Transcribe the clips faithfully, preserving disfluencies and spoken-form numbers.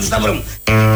του σταυρού μου.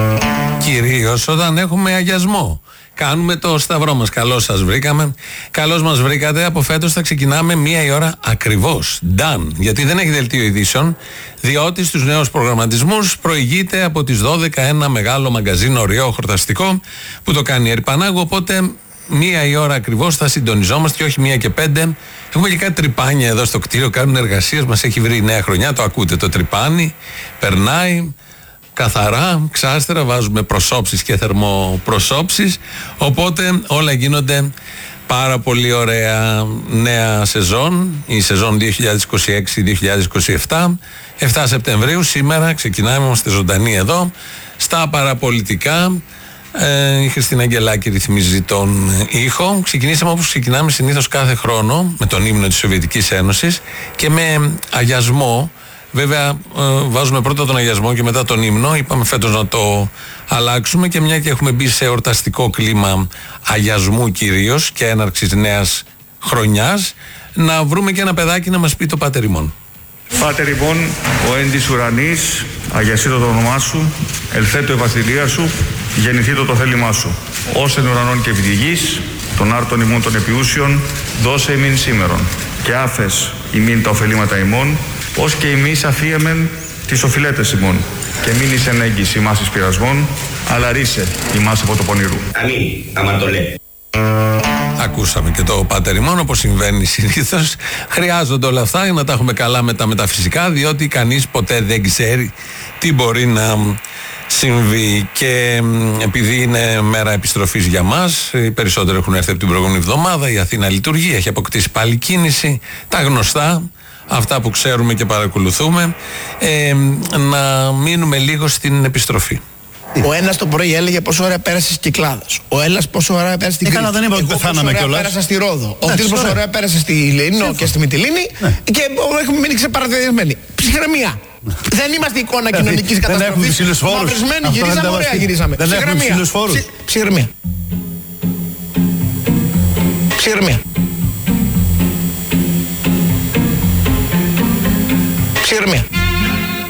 Κυρίως όταν έχουμε αγιασμό. Κάνουμε το σταυρό μας. Καλώς σας βρήκαμε. Καλώς μας βρήκατε. Από φέτος θα ξεκινάμε μία η ώρα ακριβώς. Done. Γιατί δεν έχει δελτίο ειδήσεων. Διότι στους νέους προγραμματισμούς προηγείται από τις δώδεκα ένα μεγάλο μαγκαζίνο ωραίο χορταστικό που το κάνει η Ερπανάγου. Οπότε μία η ώρα ακριβώς θα συντονιζόμαστε και όχι μία και πέντε. Έχουμε και κάτι τρυπάνια εδώ στο κτίριο. Κάνουν εργασίες. Μας έχει βρει η νέα χρονιά. Το ακούτε το τρυπάνι. Περνάει. Καθαρά, ξάστερα, βάζουμε προσώψεις και θερμοπροσώψεις, οπότε όλα γίνονται πάρα πολύ ωραία. Νέα σεζόν, η σεζόν δύο χιλιάδες είκοσι έξι δύο χιλιάδες είκοσι επτά, εφτά Σεπτεμβρίου, σήμερα ξεκινάμε, είμαστε ζωντανοί εδώ, στα παραπολιτικά. Ε, η Χριστίνα Αγγελάκη ρυθμίζει τον ήχο. Ξεκινήσαμε όπως ξεκινάμε συνήθως κάθε χρόνο, με τον ύμνο της Σοβιετικής Ένωσης και με αγιασμό. Βέβαια, ε, βάζουμε πρώτα τον αγιασμό και μετά τον ύμνο. Είπαμε φέτος να το αλλάξουμε και μια και έχουμε μπει σε εορταστικό κλίμα αγιασμού κυρίως και έναρξης νέας χρονιάς, να βρούμε και ένα παιδάκι να μας πει το Πάτερ ημών. Πάτερ ημών, ο εν της ουρανής, αγιασίτω το όνομά σου, ελθέτω η βασιλεία σου, γεννηθήτω το θέλημά σου. Ως εν ουρανών και επί τη γης, των άρτων ημών των επιούσιων, δώσε ημίν σήμερον. Και άφες ημίν τα ωφελήματα ημών, ως και εμείς αφίεμεν τις οφειλέτες ημών. Και μην εις εν έγκυς ημάς εις πειρασμών, αλλά ρίσε ημάς από το πονηρού. Αμήν, άμα το λέει. Ακούσαμε και το Πάτερ ημών, όπως συμβαίνει συνήθως. Χρειάζονται όλα αυτά για να τα έχουμε καλά με τα μεταφυσικά, διότι κανείς ποτέ δεν ξέρει τι μπορεί να συμβεί. Και επειδή είναι μέρα επιστροφής για μας, οι περισσότεροι έχουν έρθει από την προηγούμενη εβδομάδα, η Αθήνα λειτουργεί, έχει αποκτήσει πάλι κίνηση, τα γνωστά, αυτά που ξέρουμε και παρακολουθούμε. Ε, να μείνουμε λίγο στην επιστροφή. Ο ένας το πρωί έλεγε πόσο ωραία πέρασε στις Κυκλάδες. Ο Έλλας πόσο ωραία πέρασε στην Κρήτη. Δεν είπα ότι πεθάναμε κιόλας. Εγώ πόσο ωραία πέρασα στη Ρόδο. Ο Τίτλος πόσο ωραία πέρασε στη Λίνο και στη Μυτιλίνη. Ναι. Και έχουμε μείνει ξεπαραδιασμένοι. Ψυχραιμία. Δεν είμαστε εικόνα κοινωνικής καταστροφής. Μαυρισμένοι γυρίσαμε, ωραία γυρίσαμε. Δεν έχουμε ψηλούς φόρους. Ψυχραιμία. Ψυχραιμία. Ψυχραιμία.